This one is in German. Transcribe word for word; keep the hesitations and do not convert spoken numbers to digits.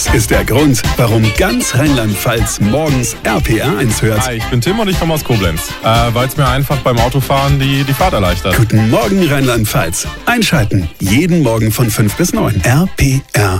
Das ist der Grund, warum ganz Rheinland-Pfalz morgens R P R eins hört. Hi, ich bin Tim und ich komme aus Koblenz, äh, weil es mir einfach beim Autofahren die, die Fahrt erleichtert. Guten Morgen Rheinland-Pfalz. Einschalten. Jeden Morgen von fünf bis neun. R P R.